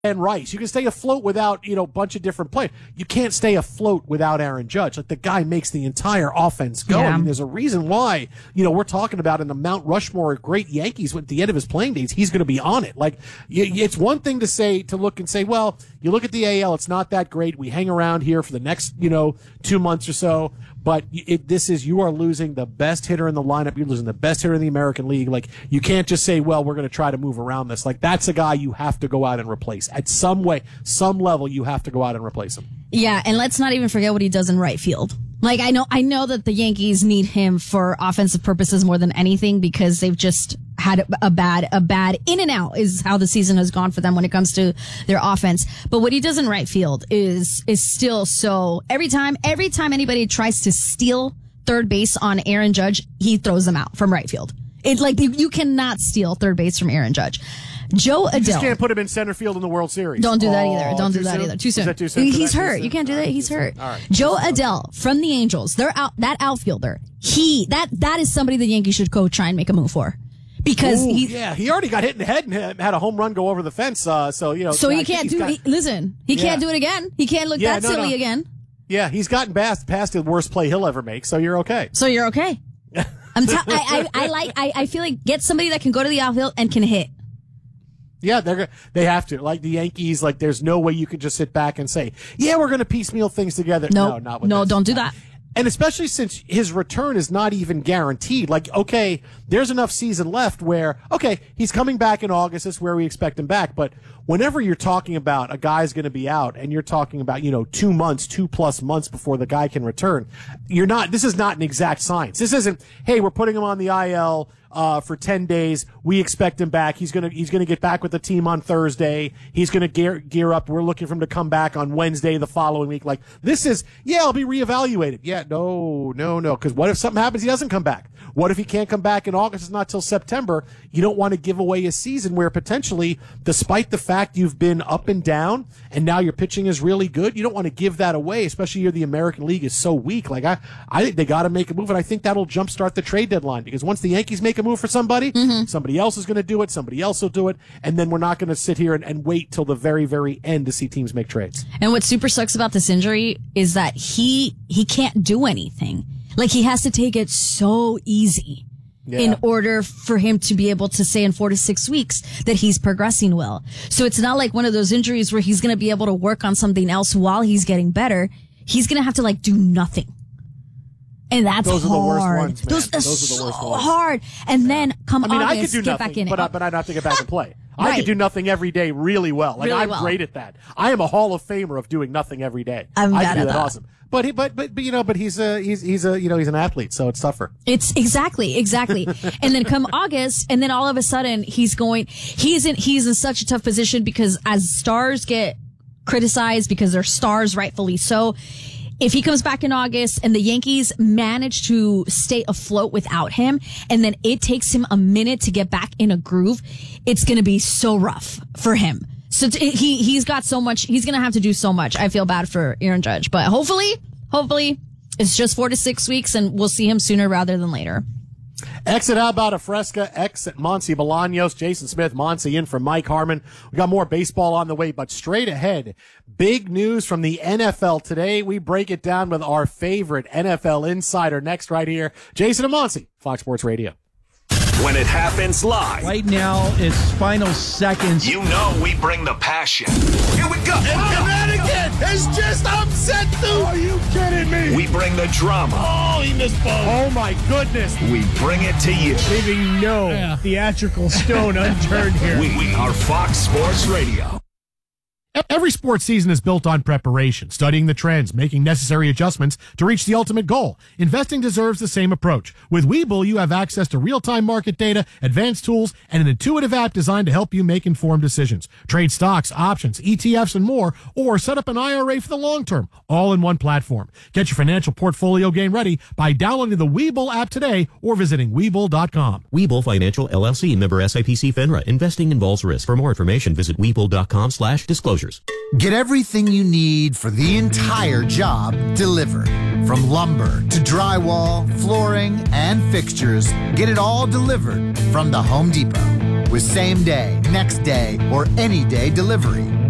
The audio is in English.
and Rice. You can stay afloat without, a bunch of different players. You can't stay afloat without Aaron Judge. Like, the guy makes the entire offense go. Yeah. I mean, there's a reason why, we're talking about in the Mount Rushmore of great Yankees at the end of his playing days, he's going to be on it. Like, it's one thing to look and say, well, you look at the AL, it's not that great. We hang around here for the next, 2 months or so. But you are losing the best hitter in the lineup. You're losing the best hitter in the American League. Like, you can't just say, well, we're going to try to move around this. Like, that's a guy you have to go out and replace. At some level, you have to go out and replace him. Yeah, and let's not even forget what he does in right field. Like, I know that the Yankees need him for offensive purposes more than anything because they've just had a bad in and out is how the season has gone for them when it comes to their offense. But what he does in right field is still so every time anybody tries to steal third base on Aaron Judge, he throws them out from right field. It's like you cannot steal third base from Aaron Judge. Joe Adell. You just can't put him in center field in the World Series. Don't do that either. Don't do that soon? either. Too soon. Is that too soon? He's hurt. You can't do that. He's hurt. All right. Joe Adell from the Angels. That outfielder. That is somebody the Yankees should go try and make a move for. Because he already got hit in the head and had a home run go over the fence. So he can't do. He can't do it again. He can't look silly again. Yeah, he's gotten past the worst play he'll ever make. So you're okay. I feel like get somebody that can go to the outfield and can hit. Yeah, they have to. Like the Yankees, like there's no way you can just sit back and say, yeah, we're going to piecemeal things together. No, not with this. Don't do that. And especially since his return is not even guaranteed. Like, okay, there's enough season left where, okay, he's coming back in August. That's where we expect him back. But whenever you're talking about a guy's going to be out and you're talking about, 2 months, 2+ months before the guy can return, this is not an exact science. This isn't, hey, we're putting him on the IL for 10 days. We expect him back. He's going to get back with the team on Thursday. He's going to gear up. We're looking for him to come back on Wednesday the following week. Like, this is, I'll be reevaluated. Yeah, no. Because what if something happens? He doesn't come back. What if he can't come back in August? It's not till September. You don't want to give away a season where potentially, despite the fact you've been up and down and now your pitching is really good, you don't want to give that away, especially the American League is so weak. Like, I think they got to make a move, and I think that'll jumpstart the trade deadline because once the Yankees make a move for somebody, somebody else is going to do it, somebody else will do it, and then we're not going to sit here and wait till the very, very end to see teams make trades. And what super sucks about this injury is that he can't do anything. Like, he has to take it so easy in order for him to be able to say in 4 to 6 weeks that he's progressing well. So it's not like one of those injuries where he's going to be able to work on something else while he's getting better. He's going to have to do nothing. And that's those hard. Are the worst ones, man. Those are the worst so ones. hard. And then August, I could do get nothing, back in it. but I'd have to get back and play. Right. I could do nothing every day really well. Like, really I'm well. great at that. I am a Hall of Famer of doing nothing every day. I can bad do at that that. awesome. But he's an athlete, so it's tougher. It's exactly. And then come August, and then all of a sudden he's in such a tough position because as stars get criticized because they're stars, rightfully so. If he comes back in August and the Yankees manage to stay afloat without him, and then it takes him a minute to get back in a groove, it's going to be so rough for him. So he's got so much. He's going to have to do so much. I feel bad for Aaron Judge, but hopefully it's just 4 to 6 weeks, and we'll see him sooner rather than later. Exit How About a Fresca, exit Monty Bolaños, Jason Smith, Monty in for Mike Harmon. We got more baseball on the way, but straight ahead, big news from the NFL today. We break it down with our favorite NFL insider next right here. Jason and Monty, Fox Sports Radio. When it happens live. Right now, it's final seconds. You know we bring the passion. Here we go. And Connecticut has just upset the... Are you kidding me? We bring the drama. Oh, he missed both. Oh, my goodness. We bring it to you. Leaving no theatrical stone unturned here. We are Fox Sports Radio. Every sports season is built on preparation, studying the trends, making necessary adjustments to reach the ultimate goal. Investing deserves the same approach. With Webull, you have access to real-time market data, advanced tools, and an intuitive app designed to help you make informed decisions. Trade stocks, options, ETFs, and more, or set up an IRA for the long term, all in one platform. Get your financial portfolio game ready by downloading the Webull app today or visiting Webull.com. Webull Financial LLC, member SIPC FINRA. Investing involves risk. For more information, visit Webull.com/disclosures. Get everything you need for the entire job delivered. From lumber to drywall, flooring, and fixtures, get it all delivered from the Home Depot. With same day, next day, or any day delivery.